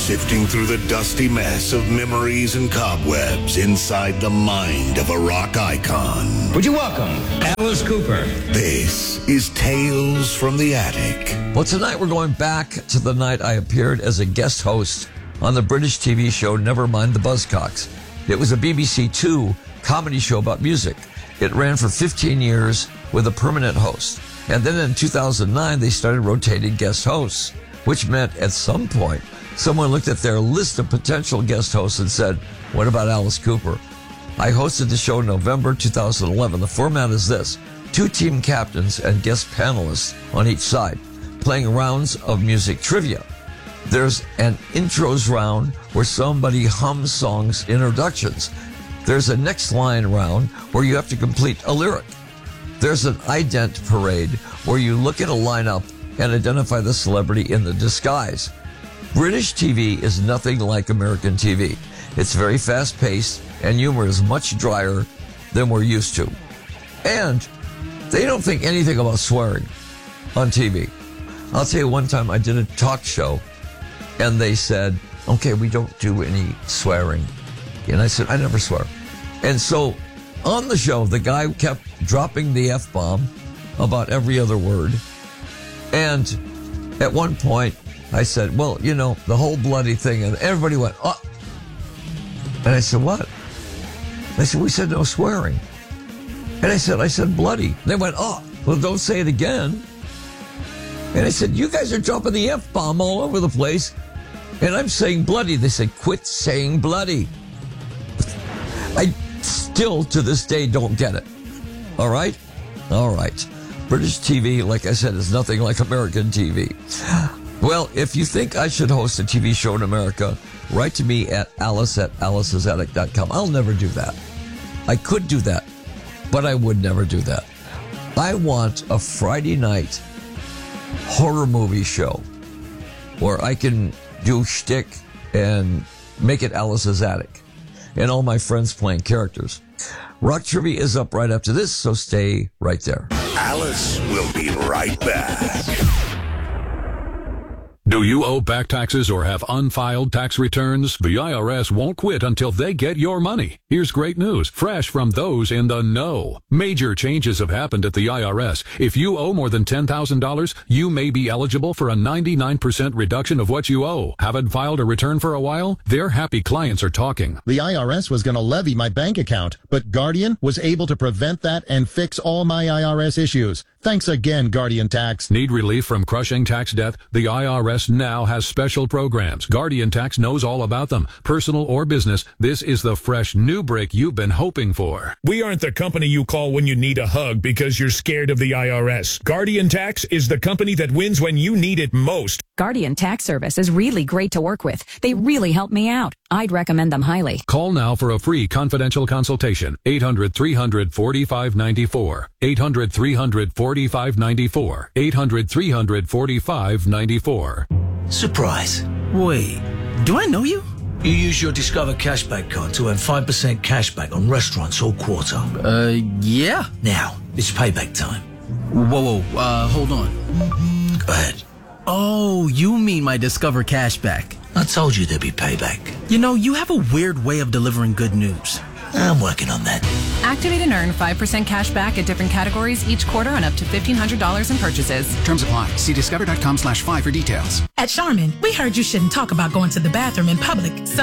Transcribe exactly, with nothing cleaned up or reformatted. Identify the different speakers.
Speaker 1: sifting through the dusty mess of memories and cobwebs inside the mind of a rock icon.
Speaker 2: Would you welcome Alice Cooper?
Speaker 1: This is Tales from the Attic.
Speaker 3: Well, tonight we're going back to the night I appeared as a guest host on the British T V show Nevermind the Buzzcocks. It was a B B C Two comedy show about music. It ran for fifteen years with a permanent host. And then in two thousand nine, they started rotating guest hosts, which meant at some point, someone looked at their list of potential guest hosts and said, what about Alice Cooper? I hosted the show in November two thousand eleven. The format is this: two team captains and guest panelists on each side, playing rounds of music trivia. There's an intros round where somebody hums songs introductions. There's a next line round where you have to complete a lyric. There's an ident parade where you look at a lineup and identify the celebrity in the disguise. British T V is nothing like American T V. It's very fast-paced and humor is much drier than we're used to. And they don't think anything about swearing on T V. I'll tell you, one time I did a talk show and they said, okay, we don't do any swearing. And I said, I never swear. And so on the show, the guy kept dropping the F-bomb about every other word. And at one point, I said, well, you know, the whole bloody thing. And everybody went, oh. And I said, what? They said, we said no swearing. And I said, I said bloody. They went, oh, well, don't say it again. And I said, you guys are dropping the F-bomb all over the place. And I'm saying bloody. They said, quit saying bloody. I still, to this day, don't get it. All right? All right. British T V, like I said, is nothing like American T V. Well, if you think I should host a T V show in America, write to me at alice at alice's attic dot com. I'll never do that. I could do that, but I would never do that. I want a Friday night horror movie show where I can do shtick and make it Alice's Attic and all my friends playing characters. Rock Trivia is up right after this, so stay right there.
Speaker 1: Alice will be right back.
Speaker 4: Do you owe back taxes or have unfiled tax returns? The I R S won't quit until they get your money. Here's great news, fresh from those in the know. Major changes have happened at the I R S. If you owe more than ten thousand dollars, you may be eligible for a ninety-nine percent reduction of what you owe. Haven't filed a return for a while? Their happy clients are talking.
Speaker 5: The I R S was going to levy my bank account, but Guardian was able to prevent that and fix all my I R S issues. Thanks again, Guardian Tax.
Speaker 4: Need relief from crushing tax debt? The I R S now has special programs. Guardian Tax knows all about them. Personal or business, this is the fresh new break you've been hoping for.
Speaker 6: We aren't the company you call when you need a hug because you're scared of the I R S. Guardian Tax is the company that wins when you need it most.
Speaker 7: Guardian Tax Service is really great to work with. They really help me out. I'd recommend them highly.
Speaker 4: Call now for a free confidential consultation. eight hundred, three hundred, forty-five ninety-four. eight hundred, three hundred, forty-five ninety-four. eight hundred, three hundred, forty-five ninety-four.
Speaker 8: Surprise.
Speaker 2: Wait, do I know you?
Speaker 8: You use your Discover Cashback card to earn five percent cashback on restaurants all quarter.
Speaker 2: Uh, yeah.
Speaker 8: Now, it's payback time.
Speaker 2: Whoa, whoa, uh, hold on.
Speaker 8: Go ahead.
Speaker 2: Oh, you mean my Discover Cashback.
Speaker 8: I told you there'd be payback.
Speaker 2: You know, you have a weird way of delivering good news.
Speaker 8: I'm working on that.
Speaker 9: Activate and earn five percent cash back at different categories each quarter on up to fifteen hundred dollars in purchases.
Speaker 10: Terms apply. See discover dot com slash five for details.
Speaker 11: At Charmin, we heard you shouldn't talk about going to the bathroom in public, so